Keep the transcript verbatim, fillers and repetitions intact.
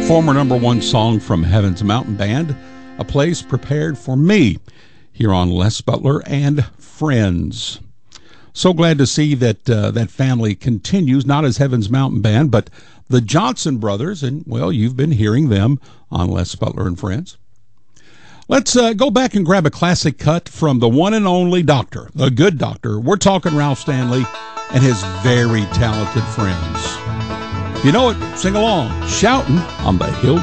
Former number one song from Heaven's Mountain Band, a place prepared for me, here on Les Butler and Friends. So glad to see that uh, that family continues, not as Heaven's Mountain Band, but the Johnson Brothers, and, well, you've been hearing them on Les Butler and Friends. Let's uh, go back and grab a classic cut from the one and only doctor, the good doctor. We're talking Ralph Stanley and his very talented friends. If you know it, sing along, shouting on the hill.